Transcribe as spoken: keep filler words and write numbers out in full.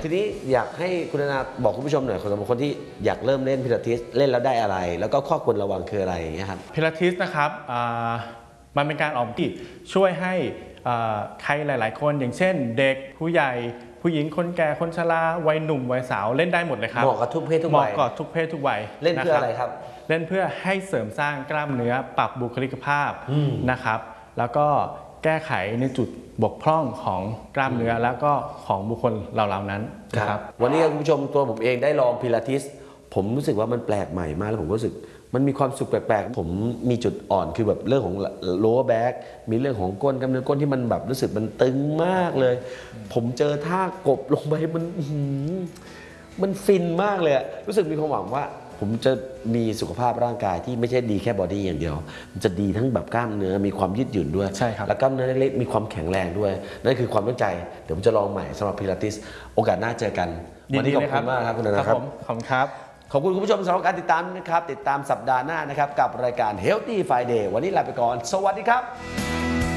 ทีนี้อยากให้คุณนาบอกคุณผู้ชมหน่อยสำหรับคนที่อยากเริ่มเล่นพิลาทิสเล่นแล้วได้อะไรแล้วก็ข้อควรระวังคืออะไรอย่างเงี้ยครับพิลาทิสนะครับมันเป็นการออกที่ช่วยให้ใครหลายๆคนอย่างเช่นเด็กผู้ใหญ่ผู้หญิงคนแก่คนชราวัยหนุ่มวัยสาวเล่นได้หมดเลยครับเหมาะกับทุกเพศทุกวัยเหมาะกับทุกเพศทุกวัยเล่นเพื่ออะไรครับเล่นเพื่อให้เสริมสร้างกล้ามเนื้อปรับบุคลิกภาพนะครับแล้วก็แก้ไขในจุดบกพร่องของกล้ามเนื้อแล้วก็ของบุคคลเหล่านั้นนะครับวันนี้คุณผู้ชมตัวผมเองได้ลองพิลาทิสผมรู้สึกว่ามันแปลกใหม่มากแล้วผมรู้สึกมันมีความสุขแปลกๆผมมีจุดอ่อนคือแบบเรื่องของ lower back มีเรื่องของก้นกล้ามเนื้อก้นที่มันแบบรู้สึกมันตึงมากเลยผมเจอท่ากบลงไปมันมันฟินมากเลยรู้สึกมีความหวังว่าผมจะมีสุขภาพร่างกายที่ไม่ใช่ดีแค่บอดี้อย่างเดียวมันจะดีทั้งแบบกล้ามเนื้อมีความยืดหยุ่นด้วยใช่ครับและกล้ามเนื้อเล็กๆมีความแข็งแรงด้วยนั่นคือความตั้งใจเดี๋ยวผมจะลองใหม่สำหรับพิลาทิสโอกาสหน้าเจอกันวันนี้ขอบคุณมากครับคุณนาครับขอบคุณครับขอบคุณคุณผู้ชมสำหรับการติดตามนะครับติดตามสัปดาห์หน้านะครับกับรายการ Healthy Friday วันนี้ลาไปก่อนสวัสดีครับ